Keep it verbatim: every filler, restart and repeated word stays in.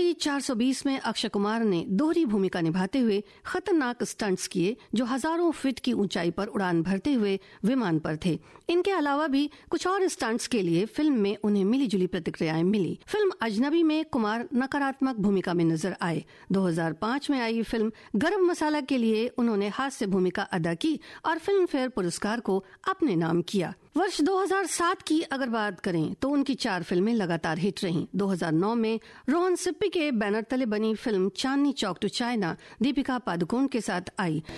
बाहुबली चार सौ बीस में अक्षय कुमार ने दोहरी भूमिका निभाते हुए खतरनाक स्टंट्स किए जो हजारों फीट की ऊंचाई पर उड़ान भरते हुए विमान पर थे। इनके अलावा भी कुछ और स्टंट्स के लिए फिल्म में उन्हें मिली जुली प्रतिक्रियाएं मिली। फिल्म अजनबी में कुमार नकारात्मक भूमिका में नजर आए। दो हज़ार पाँच में आई फिल्म गरम मसाला के लिए उन्होंने हास्य भूमिका अदा की और फिल्म फेयर पुरस्कार को अपने नाम किया। वर्ष दो हज़ार सात की अगर बात करें तो उनकी चार फिल्में लगातार हिट रहीं। दो हज़ार नौ में रोहन सिप्पी के बैनर तले बनी film Chandni Chowk to China Deepika Padukone के साथ आई।